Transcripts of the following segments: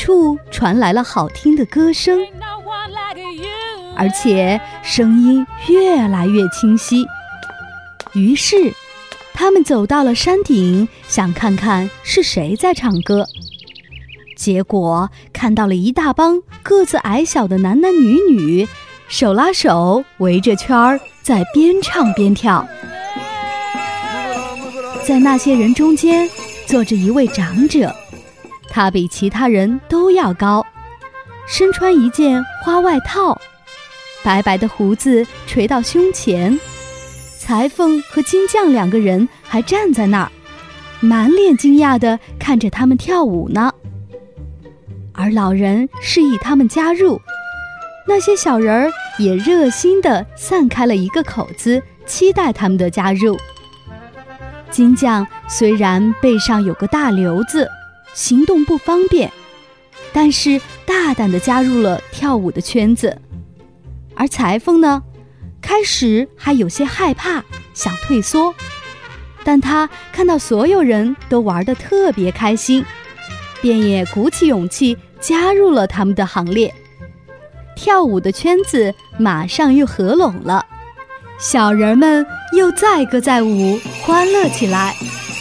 处传来了好听的歌声，而且声音越来越清晰。于是他们走到了山顶，想看看是谁在唱歌。结果看到了一大帮个子矮小的男男女女，手拉手围着圈儿，在边唱边跳。在那些人中间坐着一位长者，他比其他人都要高，身穿一件花外套，白白的胡子垂到胸前。裁缝和金匠两个人还站在那儿，满脸惊讶地看着他们跳舞呢。而老人示意他们加入，那些小人儿也热心地散开了一个口子，期待他们的加入。金匠虽然背上有个大瘤子，行动不方便，但是大胆地加入了跳舞的圈子。而裁缝呢，开始还有些害怕，想退缩，但他看到所有人都玩得特别开心，便也鼓起勇气加入了他们的行列。跳舞的圈子马上又合拢了，小人们又载歌载舞，欢乐起来。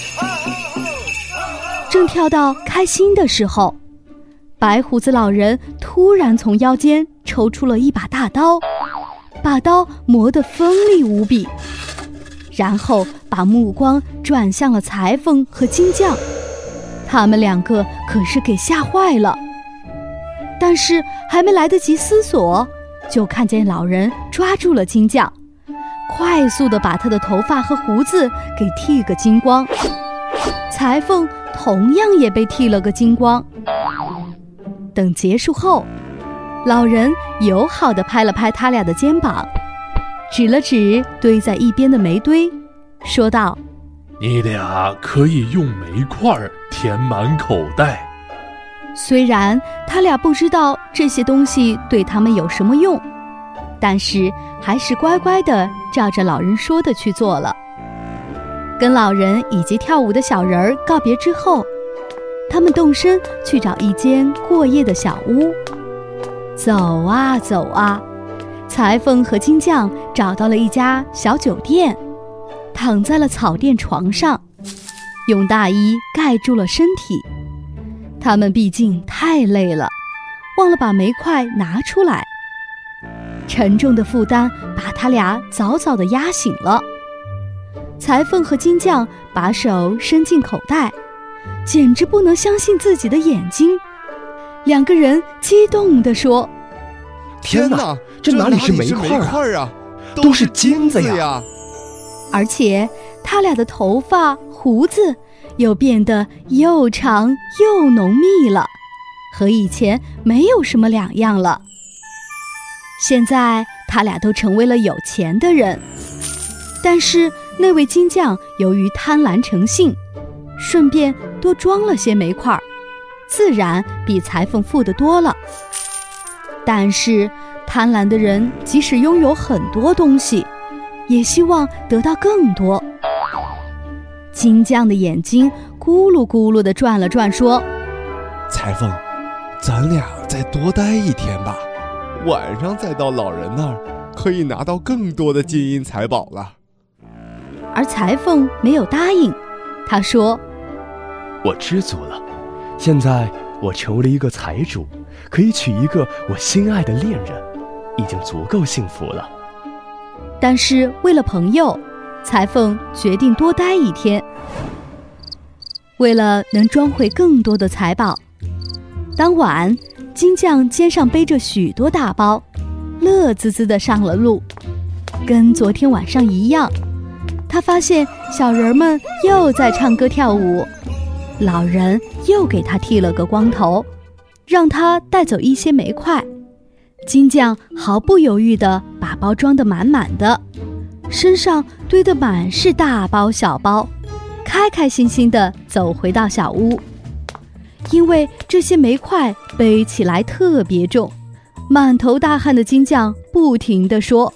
正跳到开心的时候，白胡子老人突然从腰间抽出了一把大刀，把刀磨得锋利无比，然后把目光转向了裁缝和金匠。他们两个可是给吓坏了，但是还没来得及思索，就看见老人抓住了金匠，快速地把他的头发和胡子给剃个精光。裁缝同样也被剃了个精光。等结束后，老人友好地拍了拍他俩的肩膀，指了指堆在一边的煤堆，说道： 你俩可以用煤块填满口袋。 虽然他俩不知道这些东西对他们有什么用，但是还是乖乖地照着老人说的去做了。跟老人以及跳舞的小人儿告别之后，他们动身去找一间过夜的小屋。走啊走啊，裁缝和金匠找到了一家小酒店，躺在了草垫床上，用大衣盖住了身体。他们毕竟太累了，忘了把煤块拿出来，沉重的负担把他俩早早地压醒了。裁缝和金匠把手伸进口袋，简直不能相信自己的眼睛。两个人激动地说： 天哪，这哪里是煤块啊，都是金子呀！ 而且他俩的头发胡子又变得又长又浓密了，和以前没有什么两样了。现在他俩都成为了有钱的人，但是那位金匠由于贪婪成性，顺便多装了些煤块，自然比裁缝富得多了。但是贪婪的人即使拥有很多东西，也希望得到更多。金匠的眼睛咕噜咕噜地转了转，说： 裁缝，咱俩再多待一天吧，晚上再到老人那儿，可以拿到更多的金银财宝了。 而裁缝没有答应，他说： 我知足了，现在我成为了一个财主，可以娶一个我心爱的恋人，已经足够幸福了。 但是为了朋友，裁缝决定多待一天。为了能装回更多的财宝，当晚金匠肩上背着许多大包，乐滋滋地上了路。跟昨天晚上一样，他发现小人们又在唱歌跳舞，老人又给他剃了个光头，让他带走一些煤块。金匠毫不犹豫地把包装得满满的，身上堆得满是大包小包，开开心心地走回到小屋。因为这些煤块背起来特别重，满头大汗的金匠不停地说：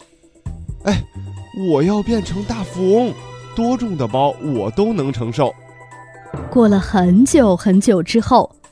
我要变成大富翁，多重的包我都能承受。 过了很久很久之后，